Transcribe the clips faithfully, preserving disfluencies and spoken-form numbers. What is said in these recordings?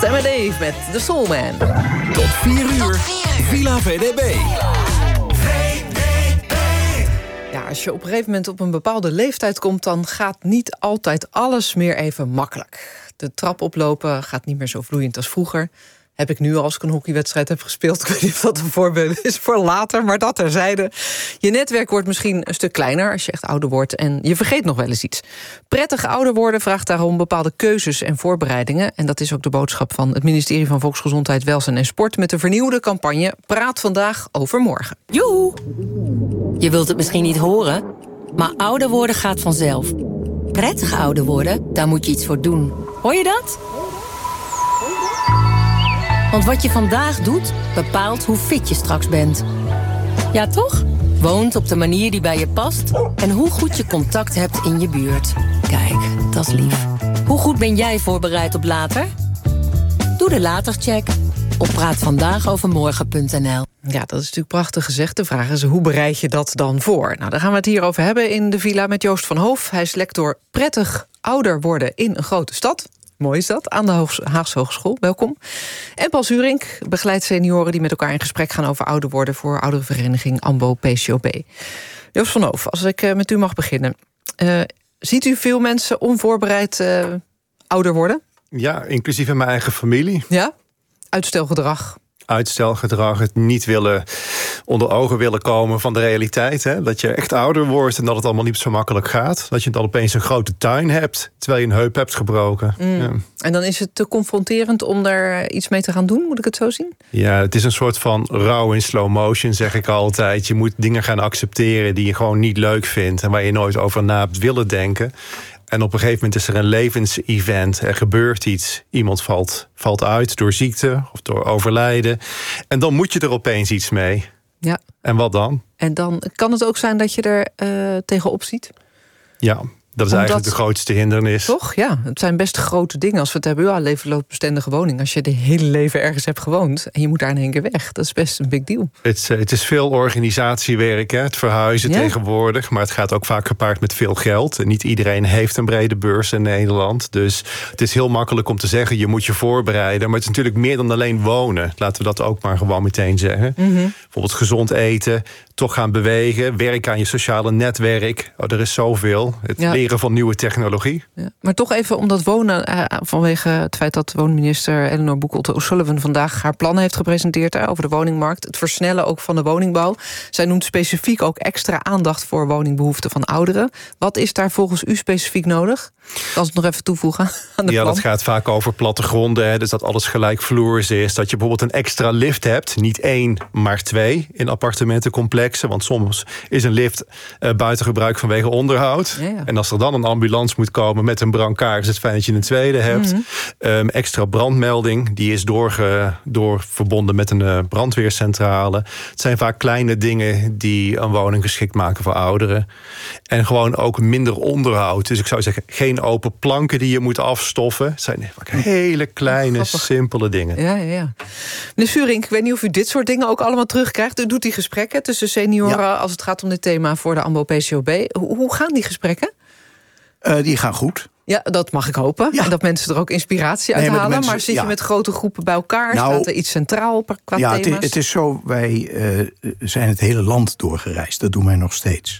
Sam en Dave met The Soul Man. Tot vier uur, Villa V D B. Ja, als je op een gegeven moment op een bepaalde leeftijd komt, dan gaat niet altijd alles meer even makkelijk. De trap oplopen gaat niet meer zo vloeiend als vroeger. Heb ik nu als ik een hockeywedstrijd heb gespeeld. Ik weet niet of dat een voorbeeld is voor later, maar dat terzijde. Je netwerk wordt misschien een stuk kleiner als je echt ouder wordt en je vergeet nog wel eens iets. Prettig ouder worden vraagt daarom bepaalde keuzes en voorbereidingen. En dat is ook de boodschap van het ministerie van Volksgezondheid, Welzijn en Sport met de vernieuwde campagne Praat vandaag over morgen. Joe! Je wilt het misschien niet horen, maar ouder worden gaat vanzelf. Prettig ouder worden, daar moet je iets voor doen. Hoor je dat? Want wat je vandaag doet, bepaalt hoe fit je straks bent. Ja, toch? Woont op de manier die bij je past en hoe goed je contact hebt in je buurt. Kijk, dat is lief. Hoe goed ben jij voorbereid op later? Doe de latercheck op praatvandaagovermorgen punt n l. Ja, dat is natuurlijk prachtig gezegd. De vraag is, hoe bereid je dat dan voor? Nou, daar gaan we het hier over hebben in de Villa met Joost van Hoof. Hij is lector prettig ouder worden in een grote stad. Mooi is dat, aan de Haagse Hogeschool. Welkom. En Paul Zurink begeleidt senioren die met elkaar in gesprek gaan over ouder worden voor ouderenvereniging AMBO P C O B. Joost van Hoof, als ik met u mag beginnen. Uh, ziet u veel mensen onvoorbereid uh, ouder worden? Ja, inclusief in mijn eigen familie. Ja? Uitstelgedrag. Uitstelgedrag, het niet willen onder ogen willen komen van de realiteit. Hè? Dat je echt ouder wordt en dat het allemaal niet zo makkelijk gaat. Dat je dan opeens een grote tuin hebt, terwijl je een heup hebt gebroken. Mm. Ja. En dan is het te confronterend om daar iets mee te gaan doen, moet ik het zo zien? Ja, het is een soort van rouw in slow motion, zeg ik altijd. Je moet dingen gaan accepteren die je gewoon niet leuk vindt en waar je nooit over na hebt willen denken. En op een gegeven moment is er een levensevent. Er gebeurt iets. Iemand valt, valt uit door ziekte of door overlijden. En dan moet je er opeens iets mee. Ja. En wat dan? En dan kan het ook zijn dat je er uh, tegenop ziet? Ja, dat is Omdat, eigenlijk de grootste hindernis. Toch? Ja, het zijn best grote dingen. Als we het hebben, ja, levenloopbestendige woning. Als je de hele leven ergens hebt gewoond en je moet daar in één keer weg. Dat is best een big deal. Het, het is veel organisatiewerk, hè? Het verhuizen ja. tegenwoordig. Maar het gaat ook vaak gepaard met veel geld. En niet iedereen heeft een brede beurs in Nederland. Dus het is heel makkelijk om te zeggen, je moet je voorbereiden. Maar het is natuurlijk meer dan alleen wonen. Laten we dat ook maar gewoon meteen zeggen. Mm-hmm. Bijvoorbeeld gezond eten, toch gaan bewegen. Werk aan je sociale netwerk. Oh, er is zoveel. Het ja. leren van nieuwe technologie. Ja, maar toch even om dat wonen, uh, vanwege het feit dat woonminister Eleanor Boekholt-O'Sullivan vandaag haar plannen heeft gepresenteerd uh, over de woningmarkt. Het versnellen ook van de woningbouw. Zij noemt specifiek ook extra aandacht voor woningbehoeften van ouderen. Wat is daar volgens u specifiek nodig? Kan ze het nog even toevoegen aan de Ja, plan? Dat gaat vaak over plattegronden. Hè, dus dat alles gelijkvloers is. Dat je bijvoorbeeld een extra lift hebt. Niet één, maar twee in appartementencomplexen. Want soms is een lift uh, buiten gebruik vanwege onderhoud. Ja, ja. En als er dan een ambulance moet komen met een brancard, is het fijn dat je een tweede hebt. Mm-hmm. Um, extra brandmelding, die is doorge, door verbonden met een uh, brandweercentrale. Het zijn vaak kleine dingen die een woning geschikt maken voor ouderen. En gewoon ook minder onderhoud. Dus ik zou zeggen, geen open planken die je moet afstoffen. Het zijn vaak hele kleine, oh, simpele dingen. Ja, ja, ja. Meneer Zurink, ik weet niet of u dit soort dingen ook allemaal terugkrijgt. U doet die gesprekken tussen senioren ja. als het gaat om dit thema voor de AMBO P C O B. Hoe, hoe gaan die gesprekken? Uh, die gaan goed. Ja, dat mag ik hopen. Ja. En dat mensen er ook inspiratie uit nee, halen. Mensen, maar zit je ja. met grote groepen bij elkaar? Nou, staat er iets centraal qua ja, thema's? Het is, het is zo, wij uh, zijn het hele land doorgereisd. Dat doen wij nog steeds.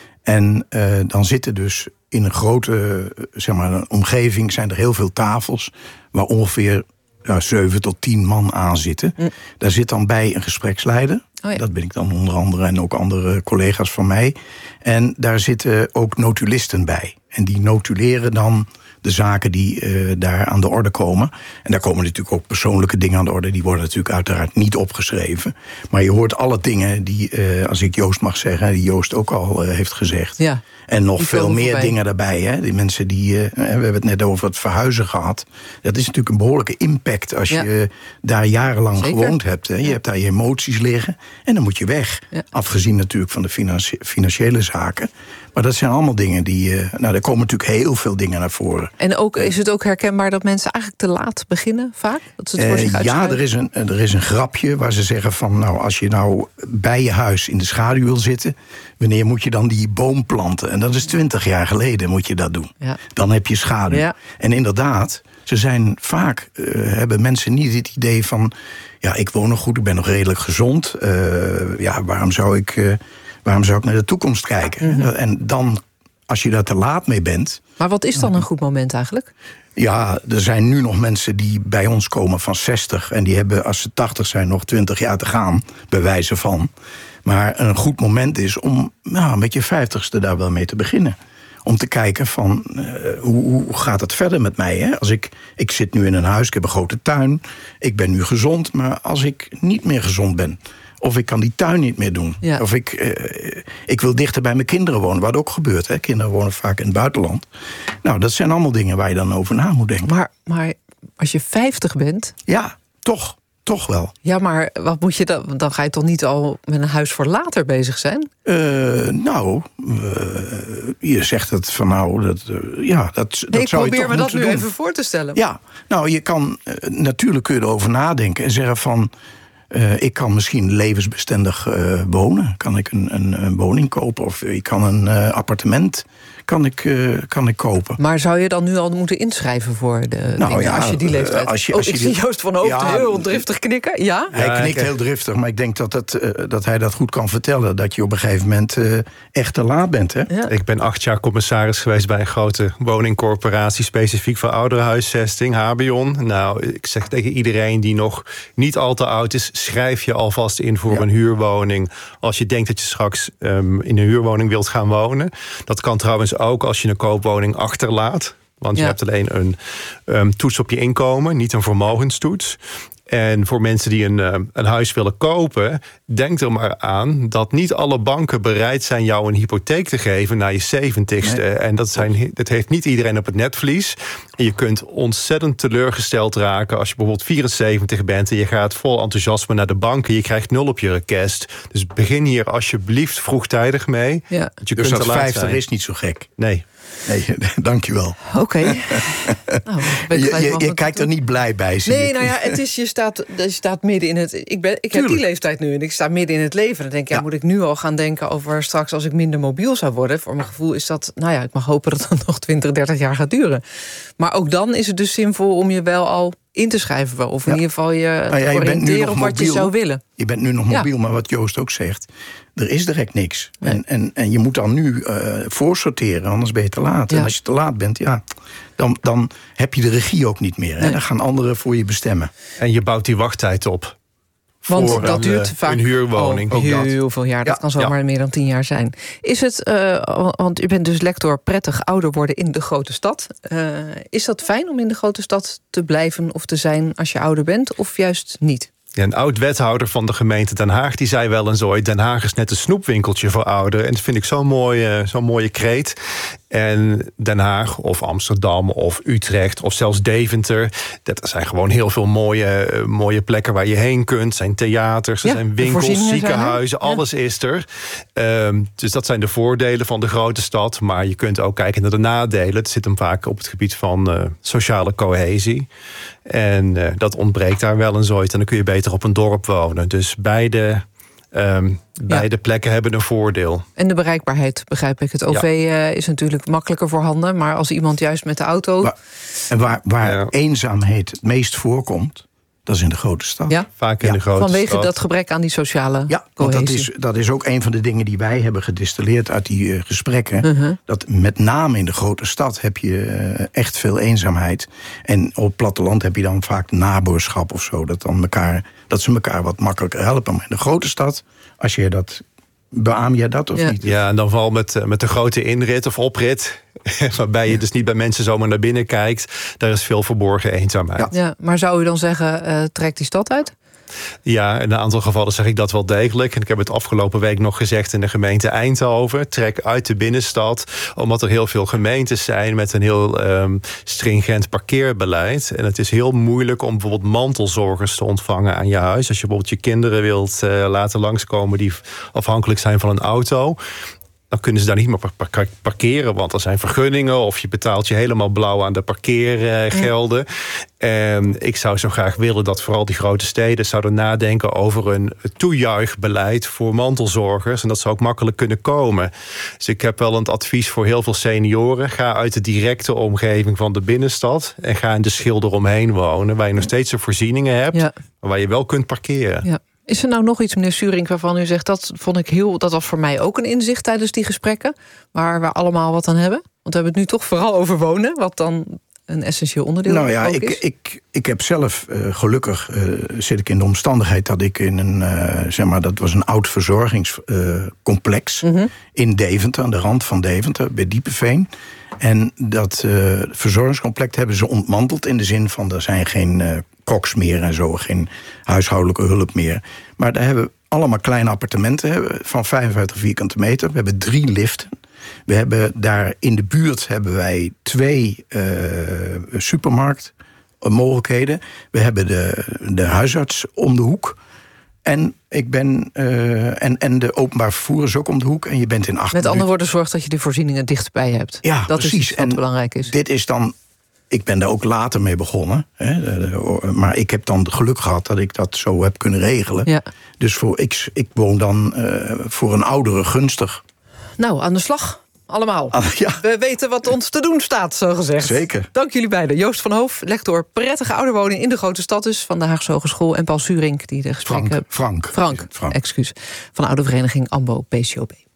En uh, dan zitten dus in een grote zeg maar, een omgeving zijn er heel veel tafels waar ongeveer ja, zeven tot tien man aan zitten. Mm. Daar zit dan bij een gespreksleider. Oh ja. Dat ben ik dan onder andere en ook andere collega's van mij. En daar zitten ook notulisten bij. En die notuleren dan de zaken die uh, daar aan de orde komen. En daar komen natuurlijk ook persoonlijke dingen aan de orde. Die worden natuurlijk uiteraard niet opgeschreven. Maar je hoort alle dingen die, uh, als ik Joost mag zeggen, die Joost ook al uh, heeft gezegd. Ja, en nog veel meer voorbij. Dingen daarbij. Hè? Die mensen die, uh, we hebben het net over het verhuizen gehad. Dat is natuurlijk een behoorlijke impact als ja. je daar jarenlang Zeker. gewoond hebt. Hè? Je ja. hebt daar je emoties liggen en dan moet je weg. Ja. Afgezien natuurlijk van de financi- financiële zaken. Maar dat zijn allemaal dingen die... Uh, nou, er komen natuurlijk heel veel dingen naar voren. En ook, is het ook herkenbaar dat mensen eigenlijk te laat beginnen vaak? Dat ze het voor zich uh, ja, er is, een, er is een grapje waar ze zeggen van... nou, als je nou bij je huis in de schaduw wil zitten... wanneer moet je dan die boom planten? En dat is twintig jaar geleden moet je dat doen. Ja. Dan heb je schaduw. Ja. En inderdaad, Ze zijn vaak, uh, hebben mensen niet het idee van... ja, ik woon nog goed, ik ben nog redelijk gezond. Uh, ja, waarom zou ik, uh, waarom zou ik naar de toekomst kijken? Mm-hmm. Uh, en dan, als je daar te laat mee bent... Maar wat is dan een goed moment eigenlijk? Ja, er zijn nu nog mensen die bij ons komen van zestig... en die hebben, als ze tachtig zijn, nog twintig jaar te gaan, bij wijze van. Maar een goed moment is om nou, met je vijftigste daar wel mee te beginnen. Om te kijken van, uh, hoe, hoe gaat het verder met mij? Hè? Als ik, ik zit nu in een huis, ik heb een grote tuin. Ik ben nu gezond, maar als ik niet meer gezond ben... of ik kan die tuin niet meer doen... Ja. of ik, uh, ik wil dichter bij mijn kinderen wonen... wat ook gebeurt, hè? Kinderen wonen vaak in het buitenland. Nou, dat zijn allemaal dingen waar je dan over na moet denken. Maar, maar als je vijftig bent... Ja, toch. Toch wel. Ja, maar wat moet je dan? Dan ga je toch niet al met een huis voor later bezig zijn? Uh, nou, uh, je zegt het van nou, dat, uh, ja, dat, dat nee, zou je toch moeten doen. Ik probeer me dat nu even voor te stellen. Ja, nou, je kan, uh, natuurlijk kun je erover nadenken en zeggen van... Uh, ik kan misschien levensbestendig uh, wonen. Kan ik een, een, een woning kopen of ik kan een uh, appartement kan ik, uh, kan ik kopen. Maar zou je dan nu al moeten inschrijven voor de nou, dingen, ja, als je die leeftijd... Als je, als oh, je ik zie Joost van Hoofd ja, heel driftig knikken. Ja? Hij ja, knikt heel driftig, maar ik denk dat, het, uh, dat hij dat goed kan vertellen. Dat je op een gegeven moment uh, echt te laat bent. Hè? Ja. Ik ben acht jaar commissaris geweest bij een grote woningcorporatie... specifiek voor ouderenhuisvesting, Habion. Nou, ik zeg tegen iedereen die nog niet al te oud is... schrijf je alvast in voor ja. een huurwoning... als je denkt dat je straks um, in een huurwoning wilt gaan wonen. Dat kan trouwens ook als je een koopwoning achterlaat. Want je ja. hebt alleen een um, toets op je inkomen, niet een vermogenstoets. En voor mensen die een, um, een huis willen kopen... denk er maar aan dat niet alle banken bereid zijn... jou een hypotheek te geven na je zeventigste. Nee. En dat, zijn, dat heeft niet iedereen op het netvlies. En je kunt ontzettend teleurgesteld raken... als je bijvoorbeeld vierenzeventig bent... en je gaat vol enthousiasme naar de banken... je krijgt nul op je request. Dus begin hier alsjeblieft vroegtijdig mee. Ja. Je dus dat vijftig is niet zo gek? Nee. Nee, dankjewel. Oké. Okay. nou, je je, je kijkt er niet blij bij. Zie nee, ik. nou ja, het is, je, staat, je staat midden in het... Ik, ben, ik heb die leeftijd nu en ik sta midden in het leven. Dan denk ik, ja, ja, moet ik nu al gaan denken over straks als ik minder mobiel zou worden. Voor mijn gevoel is dat... Nou ja, ik mag hopen dat het nog twintig, dertig jaar gaat duren. Maar ook dan is het dus zinvol om je wel al in te schrijven. Of in ja. ieder geval je nou ja, je oriënteren op wat mobiel. Je zou willen. Je bent nu nog mobiel, ja. maar wat Joost ook zegt... er is direct niks. Nee. En, en, en je moet dan nu uh, voorsorteren, anders ben je te laat. Ja. En als je te laat bent, ja, dan, dan heb je de regie ook niet meer. Nee. Dan gaan anderen voor je bestemmen. En je bouwt die wachttijd op. Want voor dat een, duurt vaak een huurwoning. Oh, heel veel jaar. Dat ja. kan zomaar ja. meer dan tien jaar zijn. Is het, uh, want u bent dus lector prettig ouder worden in de grote stad. Uh, is dat fijn om in de grote stad te blijven of te zijn als je ouder bent? Of juist niet? Ja, een oud-wethouder van de gemeente Den Haag... die zei wel eens ooit... Den Haag is net een snoepwinkeltje voor ouderen. En dat vind ik zo'n mooie, zo'n mooie kreet. En Den Haag of Amsterdam of Utrecht of zelfs Deventer... dat zijn gewoon heel veel mooie, uh, mooie plekken waar je heen kunt. Er zijn theaters, er ja, zijn winkels, ziekenhuizen, er. alles ja. is er. Um, dus dat zijn de voordelen van de grote stad. Maar je kunt ook kijken naar de nadelen. Het zit hem vaak op het gebied van uh, sociale cohesie. En uh, dat ontbreekt daar wel eens ooit. En dan kun je beter op een dorp wonen. Dus beide... Um, beide ja. plekken hebben een voordeel. En de bereikbaarheid, begrijp ik. Het O V ja. uh, is natuurlijk makkelijker voorhanden. Maar als iemand juist met de auto... Waar, en waar, waar ja. eenzaamheid het meest voorkomt... dat is in de grote stad. Ja? Vaak in ja. de grote Vanwege stad. dat gebrek aan die sociale ja, cohesie. Want dat is, dat is ook een van de dingen die wij hebben gedistilleerd... uit die uh, gesprekken. Uh-huh. Dat met name in de grote stad heb je uh, echt veel eenzaamheid. En op het platteland heb je dan vaak naboerschap of zo. Dat, dan elkaar, dat ze elkaar wat makkelijker helpen. Maar in de grote stad, als je dat... Beaam jij dat of ja. niet? Ja, en dan vooral met, met de grote inrit of oprit... waarbij je ja. dus niet bij mensen zomaar naar binnen kijkt. Daar is veel verborgen eenzaamheid. Ja, ja, maar zou u dan zeggen, uh, trek die stad uit? Ja, in een aantal gevallen zeg ik dat wel degelijk. En ik heb het afgelopen week nog gezegd in de gemeente Eindhoven. Trek uit de binnenstad, omdat er heel veel gemeentes zijn... met een heel um, stringent parkeerbeleid. En het is heel moeilijk om bijvoorbeeld mantelzorgers te ontvangen aan je huis. Als je bijvoorbeeld je kinderen wilt uh, laten langskomen... die afhankelijk zijn van een auto... dan kunnen ze daar niet meer parkeren, want er zijn vergunningen of je betaalt je helemaal blauw aan de parkeergelden. Ja. En ik zou zo graag willen dat vooral die grote steden zouden nadenken over een toejuichbeleid voor mantelzorgers en dat ze ook makkelijk kunnen komen. Dus ik heb wel een advies voor heel veel senioren. Ga uit de directe omgeving van de binnenstad en ga in de schil eromheen wonen, waar je nog steeds de voorzieningen hebt, ja. maar waar je wel kunt parkeren. Ja. Is er nou nog iets, meneer Suring, waarvan u zegt... dat vond ik heel, dat was voor mij ook een inzicht tijdens die gesprekken... waar we allemaal wat aan hebben? Want we hebben het nu toch vooral over wonen... wat dan een essentieel onderdeel nou ja, ook ik, is. Ik, ik heb zelf, uh, gelukkig uh, zit ik in de omstandigheid... dat ik in een, uh, zeg maar, dat was een oud verzorgingscomplex... Uh, mm-hmm. in Deventer, aan de rand van Deventer, bij Diepenveen... En dat uh, verzorgingscomplex hebben ze ontmanteld... in de zin van, er zijn geen uh, koks meer en zo... geen huishoudelijke hulp meer. Maar daar hebben we allemaal kleine appartementen... van vijfenvijftig vierkante meter. We hebben drie liften. We hebben daar in de buurt hebben wij twee uh, supermarktmogelijkheden. We hebben de, de huisarts om de hoek... En, ik ben, uh, en, en de openbaar vervoer is ook om de hoek. En je bent in acht Met andere woorden, zorg dat je de voorzieningen dichtbij hebt. Ja, dat precies. is iets wat en belangrijk is. Dit is dan... Ik ben daar ook later mee begonnen. Hè, maar ik heb dan geluk gehad dat ik dat zo heb kunnen regelen. Ja. Dus voor, ik, ik woon dan uh, voor een oudere gunstig. Nou, aan de slag. Allemaal. Ah, ja. We weten wat ons te doen staat, zo gezegd. Zeker. Dank jullie beiden. Joost van Hoof, lector prettige ouderwoning in de grote stad dus... van de Haagse Hogeschool. En Paul Suring, die de gesprekken... Frank. Frank. Frank, Frank. Excuus. Van de oude vereniging AMBO P C O B.